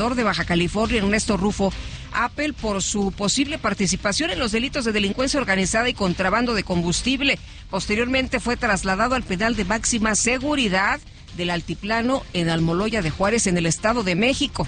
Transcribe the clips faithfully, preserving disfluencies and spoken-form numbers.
de Baja California, Ernesto Rufo Apple, por su posible participación en los delitos de delincuencia organizada y contrabando de combustible. Posteriormente fue trasladado al penal de máxima seguridad del Altiplano en Almoloya de Juárez, en el Estado de México.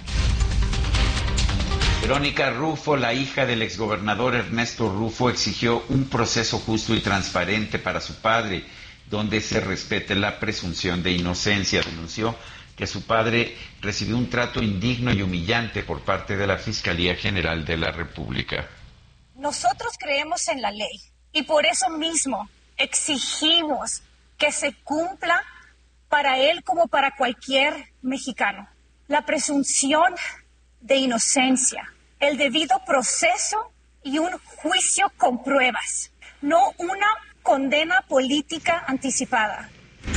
Verónica Rufo, la hija del exgobernador Ernesto Rufo, exigió un proceso justo y transparente para su padre, donde se respete la presunción de inocencia. Denunció que su padre recibió un trato indigno y humillante por parte de la Fiscalía General de la República. Nosotros creemos en la ley y por eso mismo exigimos que se cumpla para él como para cualquier mexicano la presunción de inocencia, el debido proceso y un juicio con pruebas, no una condena política anticipada.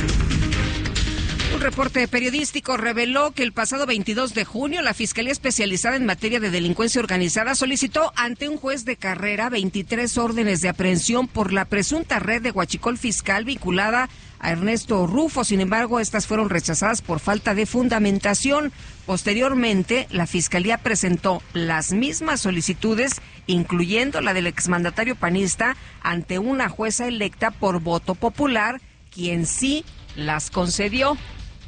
Un reporte periodístico reveló que el pasado veintidós de junio la Fiscalía Especializada en Materia de Delincuencia Organizada solicitó ante un juez de carrera veintitrés órdenes de aprehensión por la presunta red de huachicol fiscal vinculada a Ernesto Rufo. Sin embargo, estas fueron rechazadas por falta de fundamentación. Posteriormente, la Fiscalía presentó las mismas solicitudes, incluyendo la del exmandatario panista, ante una jueza electa por voto popular, quien sí las concedió.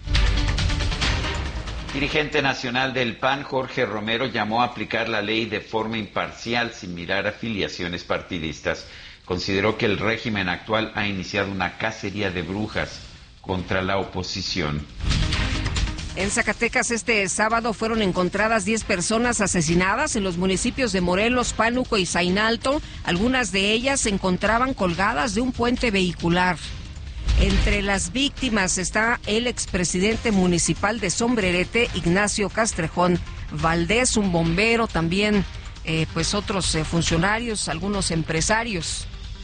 Dirigente nacional del P A N, Jorge Romero, llamó a aplicar la ley de forma imparcial sin mirar afiliaciones partidistas. Consideró que el régimen actual ha iniciado una cacería de brujas contra la oposición. En Zacatecas este sábado fueron encontradas diez personas asesinadas en los municipios de Morelos, Pánuco y Zainalto. Algunas de ellas se encontraban colgadas de un puente vehicular. Entre las víctimas está el expresidente municipal de Sombrerete, Ignacio Castrejón Valdés, un bombero, también eh, pues otros eh, funcionarios, algunos empresarios.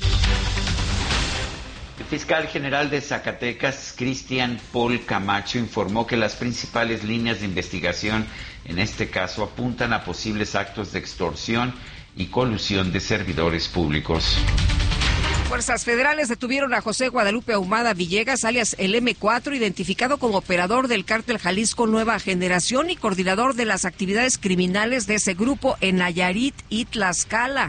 El fiscal general de Zacatecas, Cristian Paul Camacho, informó que las principales líneas de investigación en este caso apuntan a posibles actos de extorsión y colusión de servidores públicos. Fuerzas federales detuvieron a José Guadalupe Ahumada Villegas, alias el eme cuatro, identificado como operador del cártel Jalisco Nueva Generación y coordinador de las actividades criminales de ese grupo en Nayarit y Tlaxcala.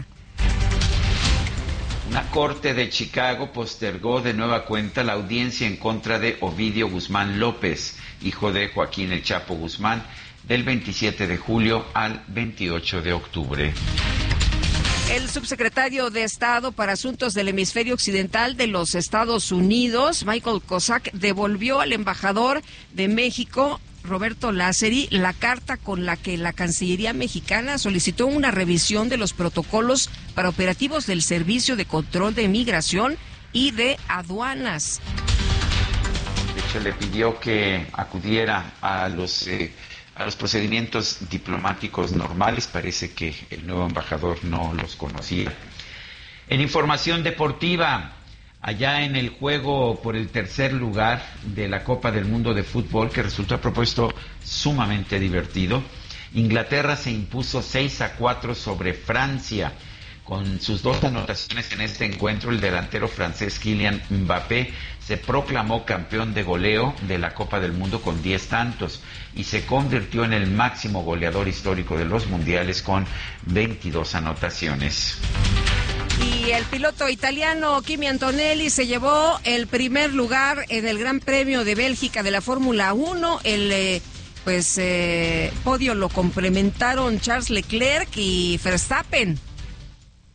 Una corte de Chicago postergó de nueva cuenta la audiencia en contra de Ovidio Guzmán López, hijo de Joaquín El Chapo Guzmán, del veintisiete de julio al veintiocho de octubre. El subsecretario de Estado para Asuntos del Hemisferio Occidental de los Estados Unidos, Michael Cossack, devolvió al embajador de México, Roberto Lázari, la carta con la que la Cancillería mexicana solicitó una revisión de los protocolos para operativos del Servicio de Control de Migración y de Aduanas. De hecho, le pidió que acudiera a los... Eh, a los procedimientos diplomáticos normales. Parece que el nuevo embajador no los conocía. En información deportiva, allá en el juego por el tercer lugar de la Copa del Mundo de Fútbol, que resultó a propósito sumamente divertido, Inglaterra se impuso seis a cuatro sobre Francia. Con sus dos anotaciones en este encuentro, el delantero francés Kylian Mbappé se proclamó campeón de goleo de la Copa del Mundo con diez tantos y se convirtió en el máximo goleador histórico de los mundiales con veintidós anotaciones. Y el piloto italiano Kimi Antonelli se llevó el primer lugar en el Gran Premio de Bélgica de la Fórmula uno. El eh, pues eh, podio lo complementaron Charles Leclerc y Verstappen.